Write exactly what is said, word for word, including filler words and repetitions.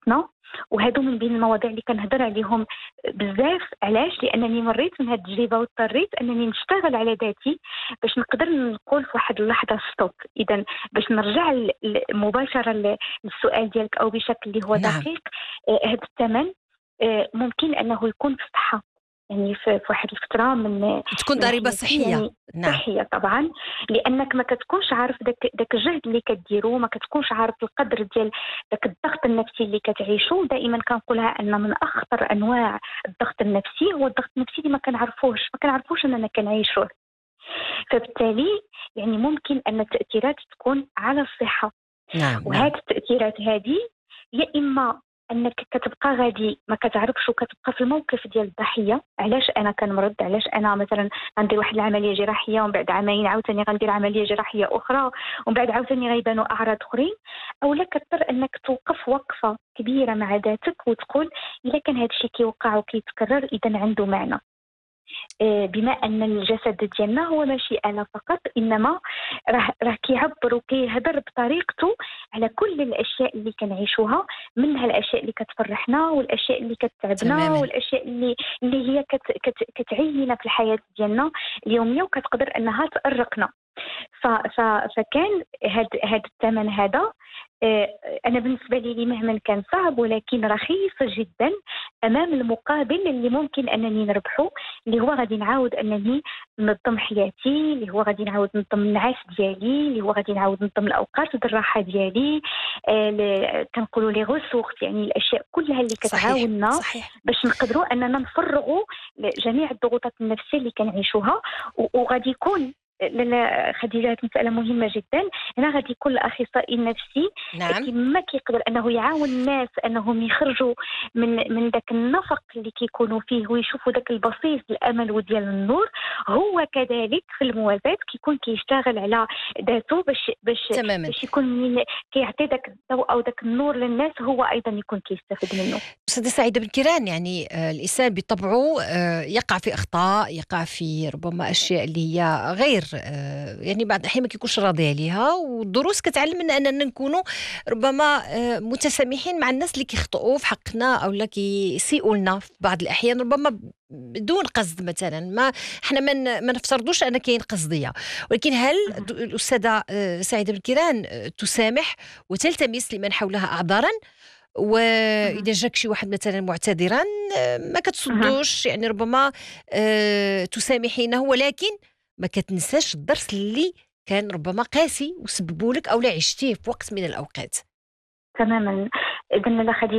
حياتنا. وهادو من بين المواضيع اللي كنهضر عليهم بزاف. علاش؟ لانني مريت من هاد التجربه واضطريت انني نشتغل على ذاتي باش نقدر نقول في واحد اللحظه ستوب. اذا باش نرجع ل- ل- مباشره ل- للسؤال ديالك او بشكل اللي هو نعم. دقيق. آه، هذا الثمن آه، ممكن انه يكون في الصحه، يعني في في واحد الفتره من تكون من ضريبة حياتي، صحية. يعني نعم. صحيه طبعا. لانك ما كتكونش عارف داك داك الجهد اللي كديرو، ما كتكونش عارف القدر ديال داك الضغط النفسي اللي كتعيشو. دائما كنقولها ان من اخطر انواع الضغط النفسي هو الضغط النفسي اللي ما كنعرفوش ما كنعرفوش اننا كنعيشوه. فبالتالي يعني ممكن ان التاثيرات تكون على الصحه. نعم. نعم. وهذه التأثيرات هذه يا إما أنك كتبقى غادي ما كتعرفش وكتبقى في الموقف ديال الضحية. علاش أنا كنمرض؟ علاش أنا مثلا غندير واحد العملية جراحية ومن بعد عامين عاوتاني غندير عملية جراحية أخرى ومن بعد عاوتاني غيبانوا أعراض أخرين؟ أولا كتضطر أنك توقف وقفة كبيرة مع ذاتك وتقول إذا كان هذا الشيء كيوقع وكيتكرر إذا عنده معنى. آه، بما ان الجسد ديالنا هو ماشي آلة فقط، انما راه راه كيعبر وكيهضر بطريقته على كل الاشياء اللي كنعيشوها، منها الاشياء اللي كتفرحنا والاشياء اللي كتعبنا تماما. والاشياء اللي اللي هي كت كت كتعيننا في الحياه ديالنا اليوميه وكتقدر انها تأرقنا. ف ف فكان هاد هاد الثمن هذا آه، انا بالنسبه لي مهما كان صعب ولكن رخيص جدا امام المقابل اللي ممكن انني نربحه، اللي هو غادي نعاود انني ننظم حياتي، اللي هو غادي نعاود ننظم النعاس ديالي، اللي هو غادي نعاود ننظم الاوقات ديال الراحه ديالي. آه كنقولوا لي غوسورس، يعني الاشياء كلها اللي صحيح. كتعاوننا صحيح. باش نقدروا اننا نفرغوا جميع الضغوطات النفسيه اللي كنعيشوها. و- وغادي يكون لا خديجة، مسألة مهمة جدا. هنا غادي يكون الأخصائي النفسي نعم. كما كيقدر أنه يعاون الناس أنهم يخرجوا من من ذاك النفق اللي كيكونوا فيه ويشوفوا ذاك البصيص الأمل وديال النور. هو كذلك في الموازاة كيكون كيشتغل على ذاته باش باش تماما. باش يكون من كيعطي ذاك الضوء أو ذاك النور للناس، هو أيضا يكون كيستفد منه. أستاذة سعيدة بن كيران، يعني آه، الإنسان بطبعه آه، يقع في أخطاء، يقع في ربما أشياء اللي هي غير آه، يعني بعض الأحيان ما كيكونش راضي عليها، والدروس كتعلمنا أننا نكونوا ربما آه، متسامحين مع الناس اللي كيخطئوا في حقنا أو اللي كيسيئوا لنا في بعض الأحيان ربما بدون قصد. مثلا ما احنا ما ن- ما نفترضوش ان كاين قصديه، ولكن هل مهم. د- الاستاذه آه، سعيده بن كيران آه، تسامح وتلتمس لمن حولها اعذارا؟ مهم. وإذا جاك شي واحد مثلا معتذرا آه، ما مهم. كتصدوش، يعني ربما آه، تسامحينه، ولكن ما كتنساش الدرس اللي كان ربما قاسي وسببوا لك أو لا عشتيه في وقت من الأوقات. تماما. إذن لا خديجة،